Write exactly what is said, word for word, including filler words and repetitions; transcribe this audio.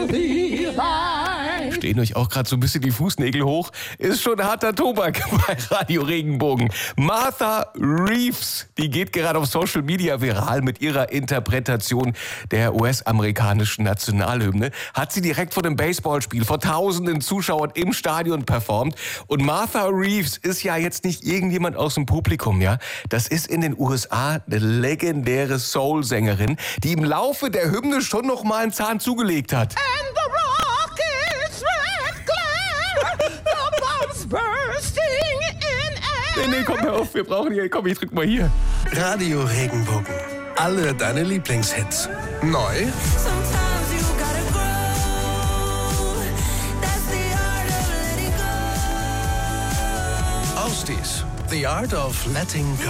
worthy life. Stehen euch auch gerade so ein bisschen die Fußnägel hoch? Ist schon harter Tobak bei Radio Regenbogen. Martha Reeves, die geht gerade auf Social Media viral mit ihrer Interpretation der U S-amerikanischen Nationalhymne. Hat sie direkt vor dem Baseballspiel vor tausenden Zuschauern im Stadion performt. Und Martha Reeves ist ja jetzt nicht irgendjemand aus dem Publikum, ja? Das ist in den U S A eine legendäre Soul-Sängerin, die im Laufe der Hymne schon noch mal einen Zahn zugelegt hat. And the rock is red glare, the bombs bursting in air. Nee, nee, komm, hör auf, wir brauchen hier, komm, ich drück mal hier. Radio Regenbogen. Alle deine Lieblingshits. Neu Sometimes you gotta grow. That's the art of letting go. Ostis. The Art of Letting Go.